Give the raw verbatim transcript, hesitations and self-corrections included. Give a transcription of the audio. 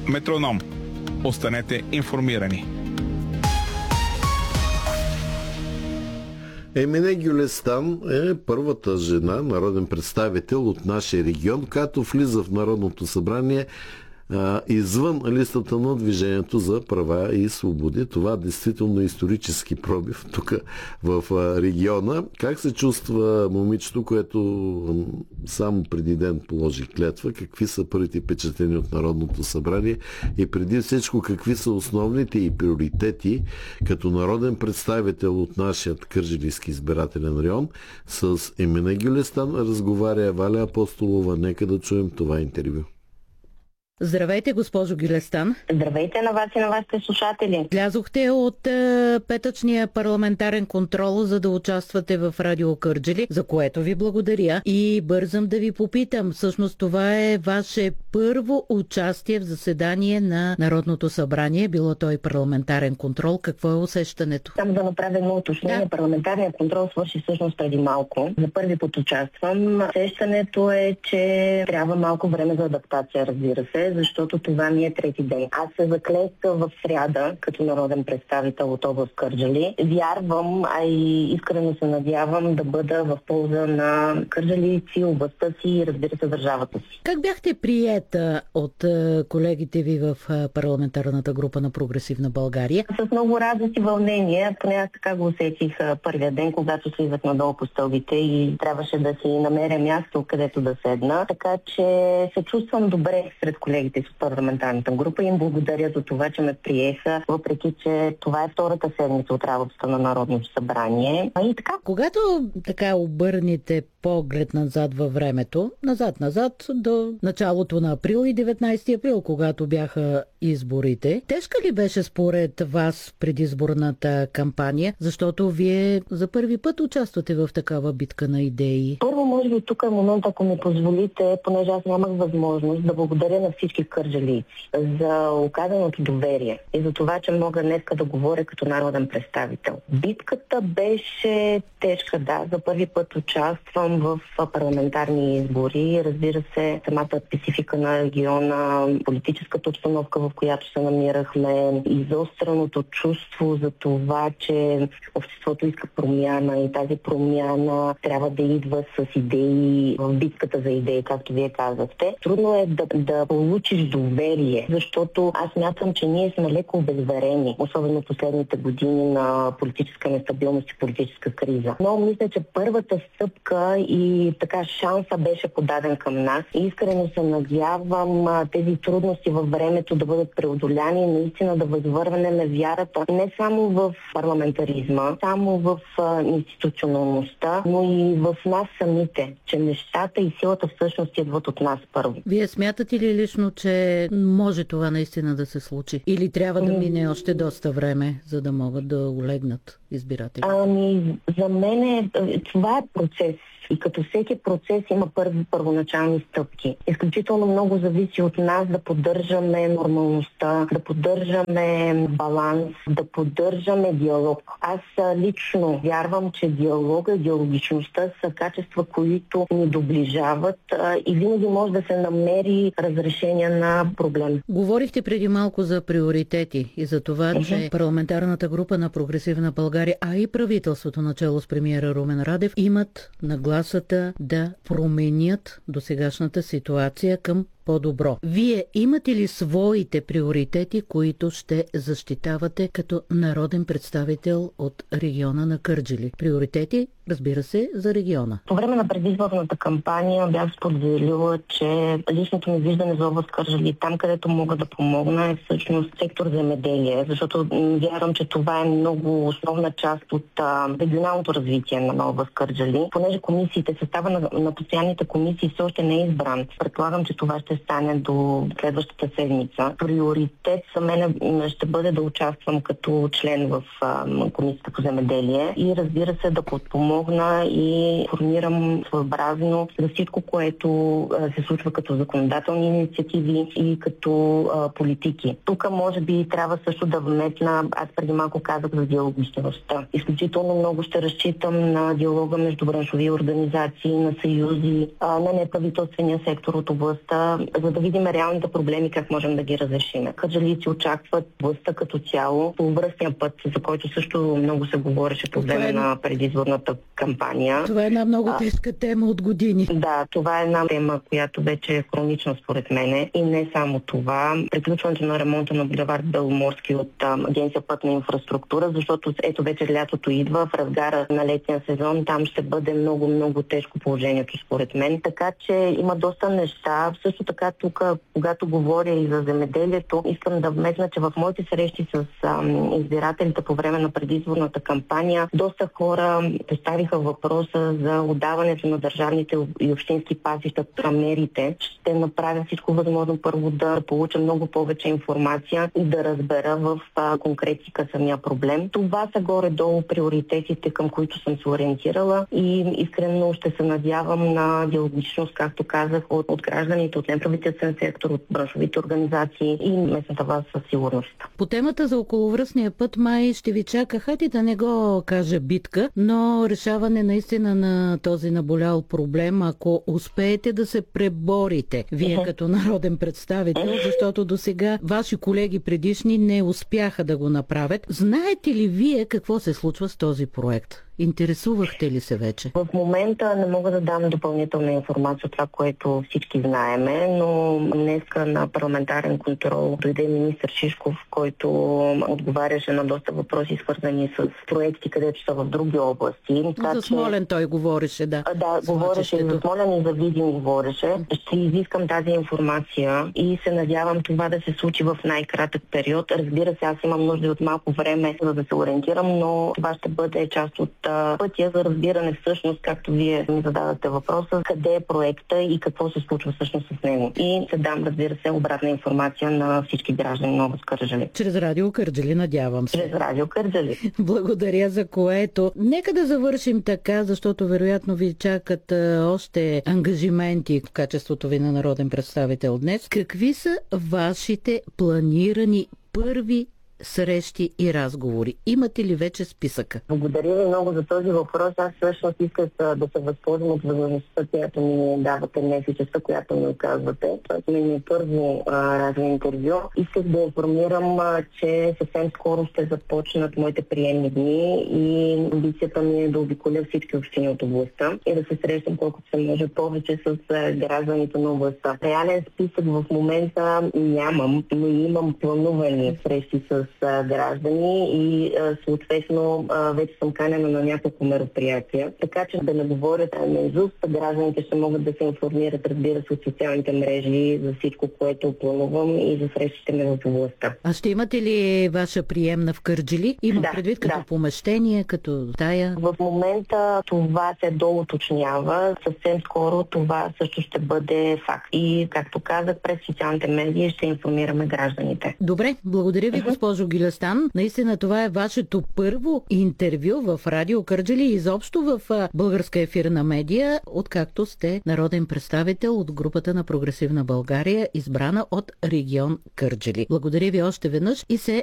Метроном. Останете информирани. Емине Гюлестан е първата жена, народен представител от нашия регион, която влиза в Народното събрание а, извън листата на Движението за права и свободи. Това действително е исторически пробив тук в а, региона. Как се чувства момичето, което само преди ден положи клетва? Какви са първите впечатления от Народното събрание? И преди всичко, какви са основните и приоритети като народен представител от нашия Кърджалийски избирателен район? С Емине Гюлестан разговаря Валя Апостолова. Нека да чуем това интервю. Здравейте, госпожо Гюлестан. Здравейте на вас и на вашите слушатели. Влязохте от е, петъчния парламентарен контрол, за да участвате в Радио Кърджали, за което ви благодаря. И бързам да ви попитам, всъщност това е ваше първо участие в заседание на Народното събрание, било то и парламентарен контрол. Какво е усещането? Само да направя едно уточнение. Да. Парламентарният контрол свърши всъщност преди малко. За първи път участвам. Усещането е, че трябва малко време за адаптация, разбира се, защото това ми е трети ден. Аз се заклех в сряда като народен представител от област Кърджали. Вярвам, а и искрено се надявам да бъда в полза на кърджалийци, областта си и, разбира се, държавата си. Как бяхте приета от колегите ви в парламентарната група на Прогресивна България? С много радост и вълнение, поне аз така го усетих първия ден, когато слизах надолу по стълбите и трябваше да си намеря място, където да седна. Така че се чувствам добре сред колегите с парламентарната група и им благодаря за това, че ме приеха, въпреки че това е втората седмица от работата на Народното събрание. А и така. Когато така обърнете поглед назад във времето, назад-назад до началото на април и деветнайсети април, когато бяха изборите, тежка ли беше според вас предизборната кампания, защото вие за първи път участвате в такава битка на идеи? Първо, може би тук е момент, ако ми позволите, понеже аз нямах възможност да благодаря на всички кърджалийци за оказаното доверие и за това, че мога днеска да говоря като народен представител. Битката беше тежка, да. За първи път участвам в парламентарни избори. Разбира се, самата специфика на региона, политическата обстановка, в която се намирахме, изостреното чувство за това, че обществото иска промяна и тази промяна трябва да идва с идеи, в битката за идеи, както вие казахте. Трудно е да, да получиш доверие, защото аз мятам, че ние сме леко обезверени, особено последните години на политическа нестабилност и политическа криза. Но мисля, че първата стъпка и така шанса беше подаден към нас. Искрено се надявам тези трудности във времето да бъдат преодоляни и наистина да възвърнем вярата не само в парламентаризма, само в институционалността, но и в нас самите, че нещата и силата всъщност идват от нас първо. Вие смятате ли лично, че може това наистина да се случи? Или трябва да мине още доста време, за да могат да олегнат избиратели? Ами, за мен е, това е процес. И като всеки процес има първи първоначални стъпки. Изключително много зависи от нас да поддържаме нормалността, да поддържаме баланс, да поддържаме диалог. Аз лично вярвам, че диалога и диалогичността са качества, които ни доближават и винаги може да се намери разрешение на проблем. Говорихте преди малко за приоритети и за това, uh-huh. че парламентарната група на Прогресивна България, а и правителството начело с премиера Румен Радев имат нагласата да променят досегашната ситуация към по-добро. Вие имате ли своите приоритети, които ще защитавате като народен представител от региона на Кърджали? Приоритети, разбира се, за региона. По време на предизборната кампания бях споделила, че личното ми виждане за област Кърджали, там където мога да помогна, е всъщност сектор земеделие, защото вярвам, че това е много основна част от а, регионалното развитие на област Кърджали. Понеже комисиите, състава на, на постоянните комисии все още не е избран. Предполагам, че това ще стане до следващата седмица. Приоритет за мен ще бъде да участвам като член в а, комисията по земеделие и, разбира се, да подпомогна и формирам своеобразно за всичко, което а, се случва като законодателни инициативи и като а, политики. Тук може би трябва също да вметна, аз преди малко казах за диалогичността. Изключително много ще разчитам на диалога между браншови организации, на съюзи, а, на неправителствения сектор от областта, за да видим реалните проблеми, как можем да ги разрешим. Кърджалийци очакват властта като цяло по връстния път, за който също много се говореше по време е... на предизборната кампания. Това е една много тежка тема от години. Да, това е една тема, която вече е хронична според мене. И не само това. Приключването на ремонта на булевард Беломорски от а, Агенция пътна инфраструктура, защото ето вече лятото идва, в разгара на летния сезон, там ще бъде много, много тежко положението според мен. Така че има доста неща. Също така тук, когато говоря и за земеделието, искам да вметна, че в моите срещи с а, избирателите по време на предизборната кампания, доста хора поставиха въпроса за отдаването на държавните и общински пасища към мерите. Ще направя всичко възможно първо да получа много повече информация и да разбера в а, конкретика самия проблем. Това са горе-долу приоритетите, към които съм се ориентирала и искрено ще се надявам на диалогичност, както казах, от, от гражданите, от неправителствен сектор, от браншовите организации и местната власт със сигурност. По темата за околовръстния път май ще ви чака, хайде да не го кажа битка, но решаване наистина на този наболял проблем, ако успеете да се преборите, вие uh-huh. като народен представител, защото до сега ваши колеги предишни не успяха да го направят. Знаете ли вие какво се случва с този проект? Интересувахте ли се вече? В момента не мога да дам допълнителна информация от това, което всички знаеме, но днеска на парламентарен контрол дойде министър Шишков, който отговаряше на доста въпроси, свързани с проекти, където са в други области. За Смолян той говореше, да. Да, говореше и за Смолян и за Видин говореше. Ще изискам тази информация и се надявам това да се случи в най-кратък период. Разбира се, аз имам нужда от малко време, за да се ориентирам, но това ще бъде част от пътя за разбиране всъщност, както вие ми зададате въпроса, къде е проекта и какво се случва всъщност с него. И се дам, разбира се, обратна информация на всички граждани на област Кърджали. Чрез радио Кърджали, надявам се. Чрез радио Кърджали. Благодаря за което. Нека да завършим така, защото вероятно ви чакат още ангажименти в качеството ви на народен представител днес. Какви са вашите планирани първи срещи и разговори? Имате ли вече списъка? Благодаря ви много за този въпрос. Аз всъщност исках да се възползвам от възможността, която ми давате днес и частта, която ми оказвате. Това ми е първо разно интервю. Исках да информирам, а, че съвсем скоро ще започнат моите приемни дни и амбицията ми е да обиколя всички общини от областта и да се срещам колкото се може повече с а, гражданите на областта. Реален списък в момента нямам, но имам планувани срещи с граждани и съответно вече съм канена на няколко мероприятия. Така че да не говорят наизуст, гражданите ще могат да се информират, разбира се, от социалните мрежи за всичко, което планувам и за срещите ми в областта. А ще имате ли ваша приемна в Кърджали? Имам да, предвид като да. помещение, като тая? В момента това се доуточнява. Съвсем скоро това също ще бъде факт. И, както казах, през социалните медии ще информираме гражданите. Добре, благодаря ви, госпожо Гюлестан. Наистина това е вашето първо интервю в радио Кърджали и изобщо в българска ефирна медия, откакто сте народен представител от групата на Прогресивна България, избрана от регион Кърджали. Благодаря ви още веднъж и се